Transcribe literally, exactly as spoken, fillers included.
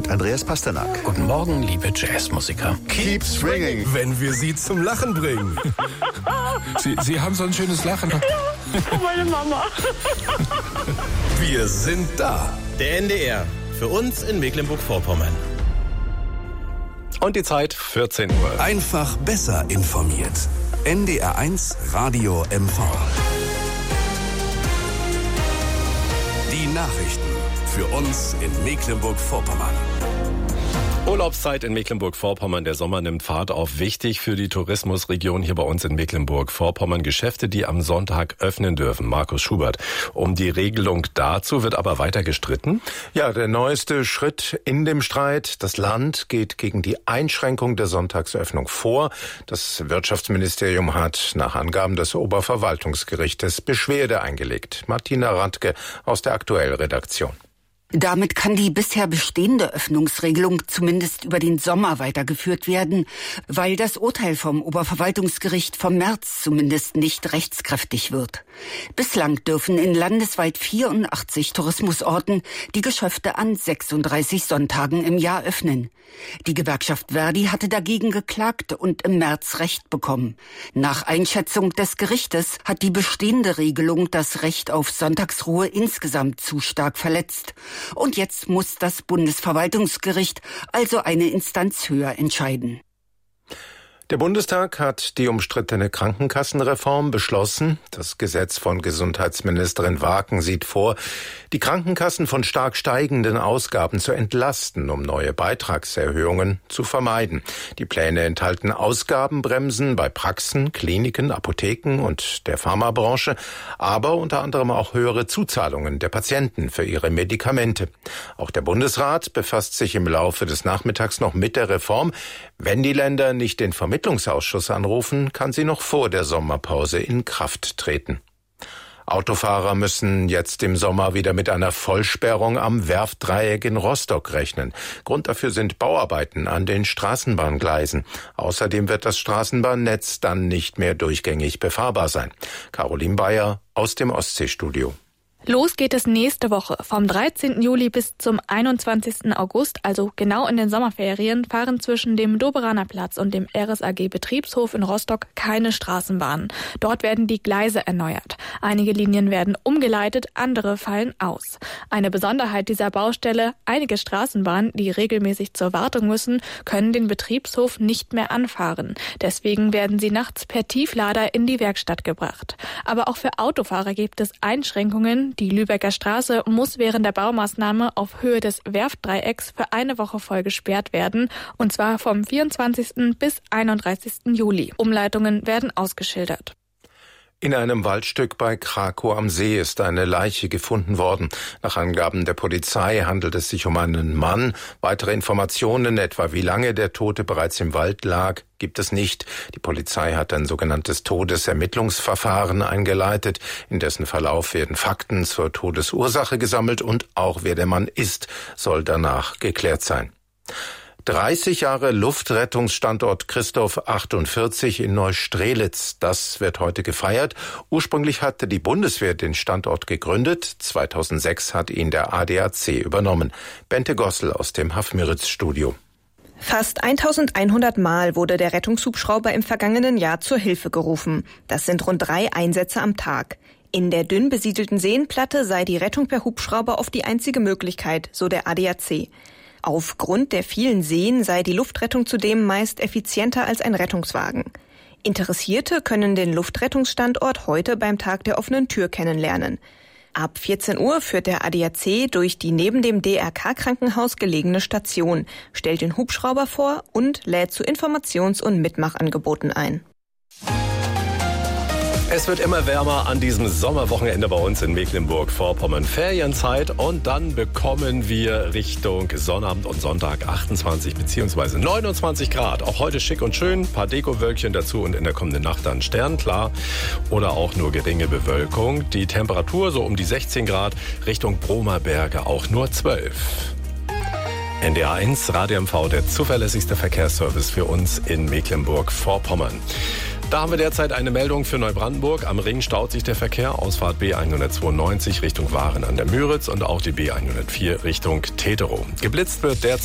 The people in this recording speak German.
mit Andreas Pasternak. Guten Morgen, liebe Jazzmusiker. Keep swinging, wenn wir Sie zum Lachen bringen. Sie, Sie haben so ein schönes Lachen. Ja, meine Mama. Wir sind da. Der N D R. Für uns in Mecklenburg-Vorpommern. Und die Zeit vierzehn Uhr. Einfach besser informiert. N D R eins Radio M V. Die Nachrichten für uns in Mecklenburg-Vorpommern. Urlaubszeit in Mecklenburg-Vorpommern. Der Sommer nimmt Fahrt auf. Wichtig für die Tourismusregion hier bei uns in Mecklenburg-Vorpommern. Geschäfte, die am Sonntag öffnen dürfen. Markus Schubert. Um die Regelung dazu wird aber weiter gestritten. Ja, der neueste Schritt in dem Streit. Das Land geht gegen die Einschränkung der Sonntagsöffnung vor. Das Wirtschaftsministerium hat nach Angaben des Oberverwaltungsgerichtes Beschwerde eingelegt. Martina Radke aus der Aktuell-Redaktion. Damit kann die bisher bestehende Öffnungsregelung zumindest über den Sommer weitergeführt werden, weil das Urteil vom Oberverwaltungsgericht vom März zumindest nicht rechtskräftig wird. Bislang dürfen in landesweit vierundachtzig Tourismusorten die Geschäfte an sechsunddreißig Sonntagen im Jahr öffnen. Die Gewerkschaft Verdi hatte dagegen geklagt und im März Recht bekommen. Nach Einschätzung des Gerichtes hat die bestehende Regelung das Recht auf Sonntagsruhe insgesamt zu stark verletzt. Und jetzt muss das Bundesverwaltungsgericht also eine Instanz höher entscheiden. Der Bundestag hat die umstrittene Krankenkassenreform beschlossen. Das Gesetz von Gesundheitsministerin Waken sieht vor, die Krankenkassen von stark steigenden Ausgaben zu entlasten, um neue Beitragserhöhungen zu vermeiden. Die Pläne enthalten Ausgabenbremsen bei Praxen, Kliniken, Apotheken und der Pharmabranche, aber unter anderem auch höhere Zuzahlungen der Patienten für ihre Medikamente. Auch der Bundesrat befasst sich im Laufe des Nachmittags noch mit der Reform. Wenn die Länder nicht den Vermittlungsausschuss anrufen, kann sie noch vor der Sommerpause in Kraft treten. Autofahrer müssen jetzt im Sommer wieder mit einer Vollsperrung am Werftdreieck in Rostock rechnen. Grund dafür sind Bauarbeiten an den Straßenbahngleisen. Außerdem wird das Straßenbahnnetz dann nicht mehr durchgängig befahrbar sein. Caroline Bayer aus dem Ostseestudio. Los geht es nächste Woche. Vom dreizehnten Juli bis zum einundzwanzigsten August, also genau in den Sommerferien, fahren zwischen dem Doberaner Platz und dem R S A G Betriebshof in Rostock keine Straßenbahnen. Dort werden die Gleise erneuert. Einige Linien werden umgeleitet, andere fallen aus. Eine Besonderheit dieser Baustelle: einige Straßenbahnen, die regelmäßig zur Wartung müssen, können den Betriebshof nicht mehr anfahren. Deswegen werden sie nachts per Tieflader in die Werkstatt gebracht. Aber auch für Autofahrer gibt es Einschränkungen. Die Lübecker Straße muss während der Baumaßnahme auf Höhe des Werftdreiecks für eine Woche voll gesperrt werden, und zwar vom vierundzwanzigsten bis einunddreißigsten Juli. Umleitungen werden ausgeschildert. In einem Waldstück bei Krakow am See ist eine Leiche gefunden worden. Nach Angaben der Polizei handelt es sich um einen Mann. Weitere Informationen, etwa wie lange der Tote bereits im Wald lag, gibt es nicht. Die Polizei hat ein sogenanntes Todesermittlungsverfahren eingeleitet. In dessen Verlauf werden Fakten zur Todesursache gesammelt und auch wer der Mann ist, soll danach geklärt sein. dreißig Jahre Luftrettungsstandort Christoph achtundvierzig in Neustrelitz. Das wird heute gefeiert. Ursprünglich hatte die Bundeswehr den Standort gegründet. zweitausendsechs hat ihn der A D A C übernommen. Bente Gossel aus dem Hafmüritz-Studio. Fast eintausendeinhundert Mal wurde der Rettungshubschrauber im vergangenen Jahr zur Hilfe gerufen. Das sind rund drei Einsätze am Tag. In der dünn besiedelten Seenplatte sei die Rettung per Hubschrauber oft die einzige Möglichkeit, so der A D A C. Aufgrund der vielen Seen sei die Luftrettung zudem meist effizienter als ein Rettungswagen. Interessierte können den Luftrettungsstandort heute beim Tag der offenen Tür kennenlernen. Ab vierzehn Uhr führt der A D A C durch die neben dem D R K-Krankenhaus gelegene Station, stellt den Hubschrauber vor und lädt zu Informations- und Mitmachangeboten ein. Es wird immer wärmer an diesem Sommerwochenende bei uns in Mecklenburg-Vorpommern. Ferienzeit, und dann bekommen wir Richtung Sonnabend und Sonntag achtundzwanzig bzw. neunundzwanzig Grad. Auch heute schick und schön, paar Dekowölkchen dazu und in der kommenden Nacht dann sternklar oder auch nur geringe Bewölkung. Die Temperatur so um die sechzehn Grad, Richtung Bromerberge auch nur zwölf. N D R eins Radio M V, der zuverlässigste Verkehrsservice für uns in Mecklenburg-Vorpommern. Da haben wir derzeit eine Meldung für Neubrandenburg. Am Ring staut sich der Verkehr. Ausfahrt B hundertzweiundneunzig Richtung Waren an der Müritz und auch die B hundertvier Richtung Teterow. Geblitzt wird derzeit